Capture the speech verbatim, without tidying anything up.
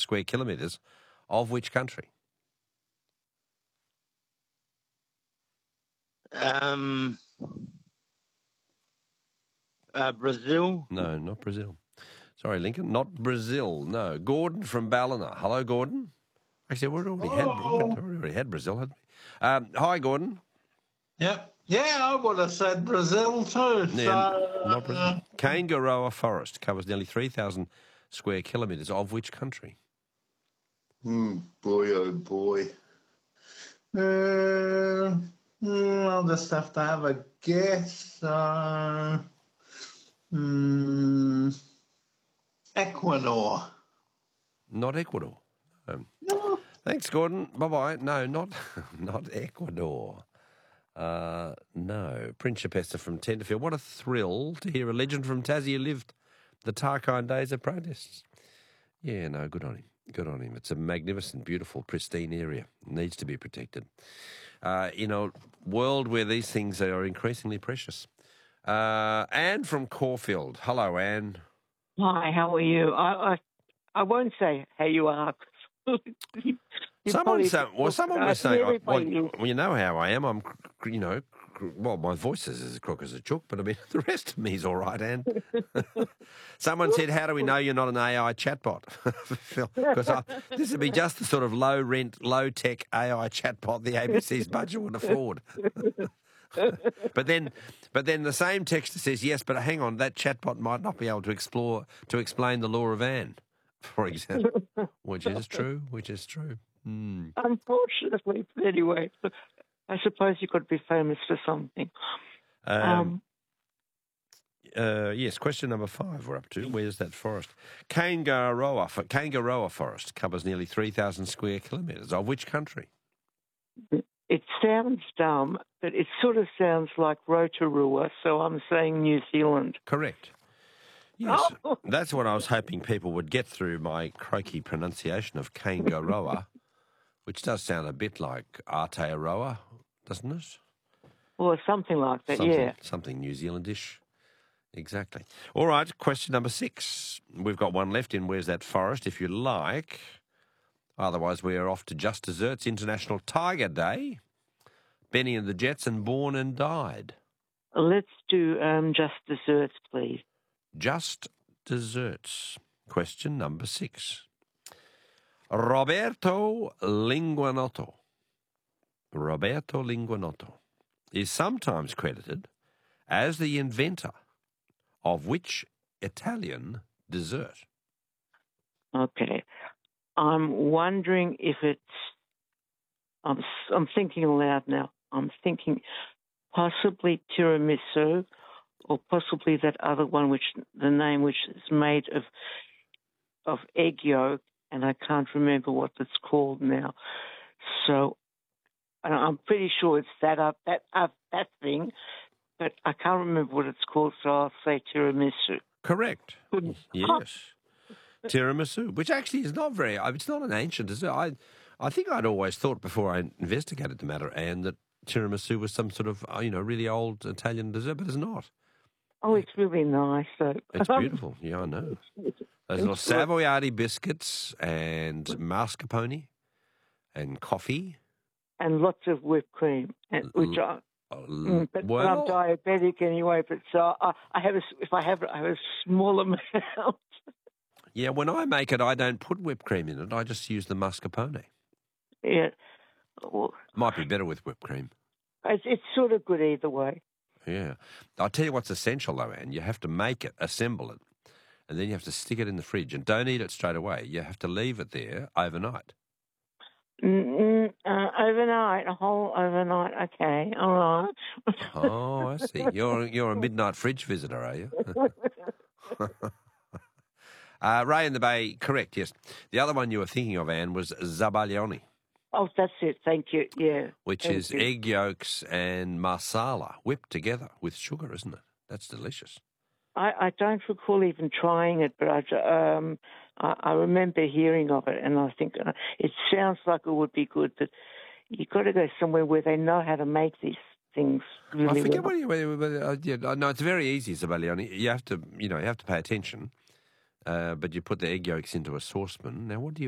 square kilometres of which country? Um, uh, Brazil. No, not Brazil. Sorry, Lincoln, not Brazil. No, Gordon from Ballina. Hello, Gordon. Actually, we already had we already had Brazil, hadn't we? Um, hi, Gordon. Yep. Yeah, I would have said Brazil too. Yeah, so, not Brazil. uh, Kangaroa Forest covers nearly three thousand square kilometres of which country? hmm, boy, oh boy. Uh, hmm, I'll just have to have a guess. Uh, hmm, Ecuador. Not Ecuador. Um, No. thanks, Gordon. Bye-bye. No, not not Ecuador. Uh, no. Principessa from Tenterfield. What a thrill to hear a legend from Tassie who lived the Tarkine days of protests. Yeah, no, good on him. Good on him. It's a magnificent, beautiful, pristine area. It needs to be protected. Uh, in a world where these things are increasingly precious. Uh, Anne from Caulfield. Hello, Anne. Hi, how are you? I I, I won't say how you are. You Someone probably- said, well, someone was Uh, saying, really well, funny. well, you know how I am. I'm, cr- you know, cr- well, my voice is as crook as a chook, but I mean, the rest of me's all right, Anne. Someone said, how do we know you're not an A I chatbot? Because this would be just the sort of low-rent, low-tech A I chatbot the A B C's budget would afford. But then, but then the same texter says, yes, but hang on, that chatbot might not be able to explore to explain the law of Anne, for example, which is true, which is true. Mm. Unfortunately, but anyway, I suppose you could be famous for something. Um, Um, uh, yes, question number five we're up to. Where's that forest? Kangaroa, Kangaroa Forest covers nearly three thousand square kilometres. Of which country? it sounds dumb, but it sort of sounds like Rotorua, so I'm saying New Zealand. Correct. Yes, Oh. that's what I was hoping people would get through my croaky pronunciation of Kangaroa, which does sound a bit like Aotearoa, doesn't it? Or something like that, Something, yeah. something New Zealandish. Exactly. All right, question number six. We've got one left in Where's That Forest, if you like. Otherwise, we're off to Just Desserts International Tiger Day. Benny and the Jets and Born and Died. Let's do um, just desserts, please. Just Desserts. Question number six. Roberto Linguanotto. Roberto Linguanotto is sometimes credited as the inventor of which Italian dessert? Okay. I'm wondering if it's... I'm, I'm thinking aloud now. I'm thinking possibly tiramisu or possibly that other one, which the name which is made of of egg yolk, and I can't remember what it's called now. So and I'm pretty sure it's that up that up that thing, but I can't remember what it's called. So I'll say tiramisu. Correct. Yes. Tiramisu, which actually is not very, it's not an ancient dessert. I, I think I'd always thought before I investigated the matter, Anne, that tiramisu was some sort of, you know, really old Italian dessert, but it's not. Oh, it's really nice. So. It's beautiful. Yeah, I know. There's little Savoiardi biscuits and mascarpone and coffee. And lots of whipped cream, and, which I... Mm, but, well, but I'm diabetic anyway. But so I, I have a, if I have, I have a small amount. Yeah, when I make it, I don't put whipped cream in it. I just use the mascarpone. Yeah, well, might be better with whipped cream. It's, it's sort of good either way. Yeah, I'll tell you what's essential though, Anne. You have to make it, assemble it, and then you have to stick it in the fridge. And don't eat it straight away. You have to leave it there overnight. Mm, uh, overnight, a whole overnight. Okay, all right. Oh, I see. You're you're a midnight fridge visitor, are you? uh, Ray in the Bay, correct? Yes. The other one you were thinking of, Anne, was Zabaglione. Oh, that's it. Thank you. Yeah. Which Thank is you. egg yolks and masala whipped together with sugar, isn't it? That's delicious. I, I don't recall even trying it, but I, um, I, I remember hearing of it, and I think uh, it sounds like it would be good. But you've got to go somewhere where they know how to make these things really I forget well. what you. Uh, yeah, no, it's very easy, Zabaglione. You have to, you know, you have to pay attention. Uh, but you put the egg yolks into a saucepan. Now, what do you?